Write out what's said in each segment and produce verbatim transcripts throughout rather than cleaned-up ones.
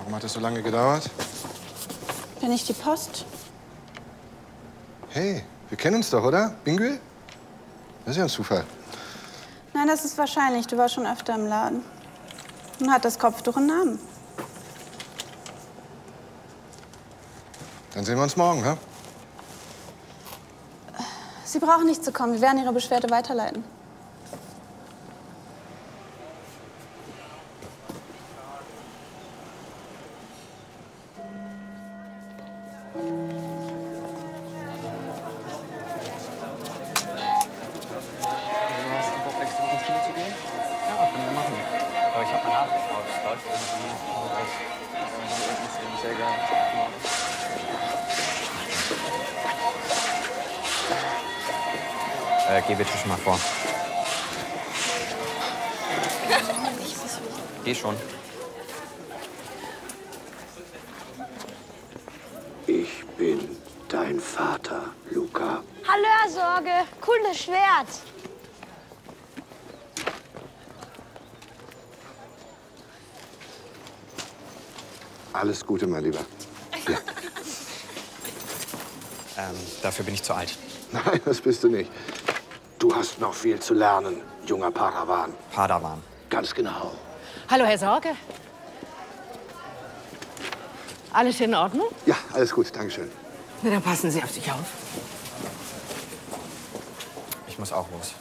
Warum hat das so lange gedauert? Bin ich die Post? Hey, wir kennen uns doch, oder? Bingül? Das ist ja ein Zufall. Nein, das ist wahrscheinlich. Du warst schon öfter im Laden. Und hat das Kopftuch einen Namen. Dann sehen wir uns morgen, hä? Sie brauchen nicht zu kommen. Wir werden Ihre Beschwerde weiterleiten. Äh, geh bitte schon mal vor. Geh schon. Ich bin dein Vater, Luca. Hallo, Herr Sorge. Cooles Schwert. Alles Gute, mein Lieber. Ja. Ähm, dafür bin ich zu alt. Nein, das bist du nicht. Du hast noch viel zu lernen, junger Padawan. Padawan. Ganz genau. Hallo, Herr Sorge. Alles in Ordnung? Ja, alles gut, Dankeschön. Na, dann passen Sie auf sich auf. Ich muss auch los.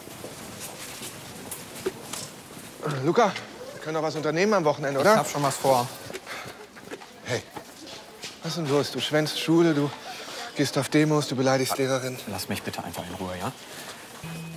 Äh, Luca, wir können doch was unternehmen am Wochenende, oder? Ich hab schon was vor. Hey, was ist denn los? Du schwänzt Schule, du gehst auf Demos, du beleidigst Lehrerin. Lass mich bitte einfach in Ruhe, ja?